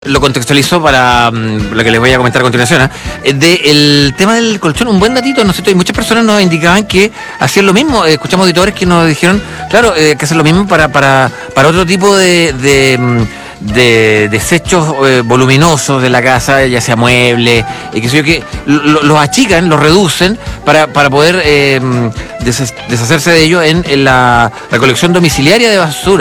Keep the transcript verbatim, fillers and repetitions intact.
lo contextualizo para um, lo que les voy a comentar a continuación. ¿eh? Del tema del colchón, un buen datito, ¿no es cierto? Y muchas personas nos indicaban que hacían lo mismo. Eh, escuchamos auditores que nos dijeron, claro, eh, que hacen lo mismo para, para, para otro tipo de... de de desechos eh, voluminosos de la casa, ya sea muebles, y que sé yo, que lo, los achican, los reducen para, para poder eh, deshacerse de ellos en, en la recolección domiciliaria de basura.